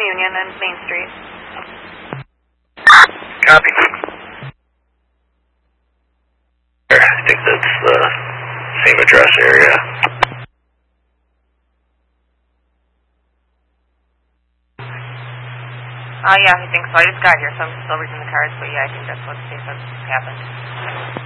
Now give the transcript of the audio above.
Union and Main Street. Copy. I think that's the same address area. Yeah, I think so. I just got here, so I'm still reading the cards, but yeah, I think that's what happened.